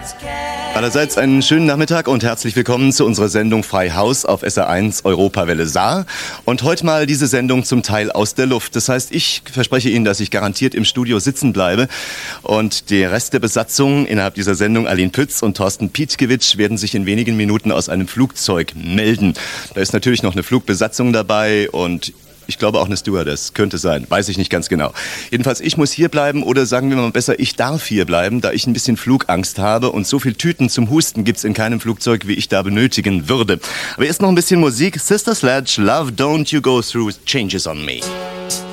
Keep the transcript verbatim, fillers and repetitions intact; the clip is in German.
Allerseits einen schönen Nachmittag und herzlich willkommen zu unserer Sendung Frei Haus auf S R eins Europawelle Saar. Und heute mal diese Sendung zum Teil aus der Luft. Das heißt, ich verspreche Ihnen, dass ich garantiert im Studio sitzen bleibe. Und der Rest der Besatzung innerhalb dieser Sendung, Aline Pütz und Thorsten Pietkiewicz, werden sich in wenigen Minuten aus einem Flugzeug melden. Da ist natürlich noch eine Flugbesatzung dabei und ich glaube auch eine Stewardess, könnte sein, weiß ich nicht ganz genau. Jedenfalls, ich muss hier bleiben oder sagen wir mal besser, ich darf hier bleiben, da ich ein bisschen Flugangst habe und so viel Tüten zum Husten gibt's in keinem Flugzeug, wie ich da benötigen würde. Aber erst noch ein bisschen Musik. Sister Sledge, Love Don't You Go Through Changes on Me.